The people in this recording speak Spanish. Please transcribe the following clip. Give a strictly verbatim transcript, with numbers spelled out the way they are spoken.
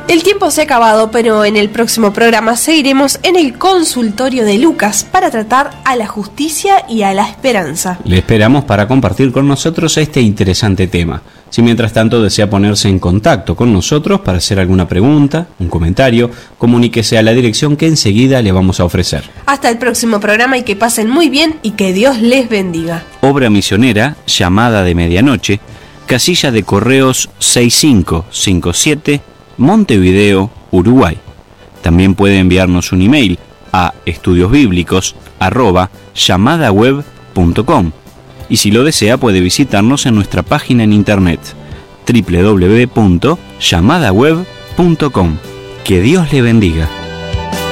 El tiempo se ha acabado, pero en el próximo programa seguiremos en el consultorio de Lucas para tratar a la justicia y a la esperanza. Le esperamos para compartir con nosotros este interesante tema. Si mientras tanto desea ponerse en contacto con nosotros para hacer alguna pregunta, un comentario, comuníquese a la dirección que enseguida le vamos a ofrecer. Hasta el próximo programa y que pasen muy bien y que Dios les bendiga. Obra misionera, Llamada de Medianoche, casilla de correos seis cinco cinco siete, Montevideo, Uruguay. También puede enviarnos un email a estudiosbíblicos arroba llamadaweb punto com y si lo desea puede visitarnos en nuestra página en internet doble u doble u doble u punto llamadaweb punto com. Que Dios le bendiga.